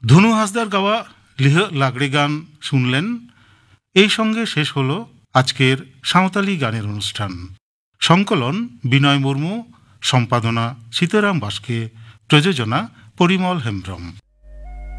ধনু হাসদার গাওয়া লিহ লাগড়ে গান শুনলেন। এই সঙ্গে শেষ হলো আজকের সাঁওতালি গানের অনুষ্ঠান। সংকলন বিনয় মুর্মু, সম্পাদনা সীতারাম বাস্কে, প্রযোজনা পরিমল হেমব্রম।